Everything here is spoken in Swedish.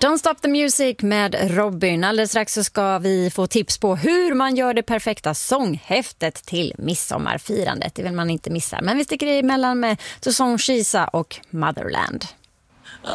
Don't Stop the Music med Robin. Alldeles strax så ska vi få tips på hur man gör det perfekta sånghäftet till midsommarfirandet. Det vill man inte missa. Men vi sticker emellan med Susanne Kisa och Motherland.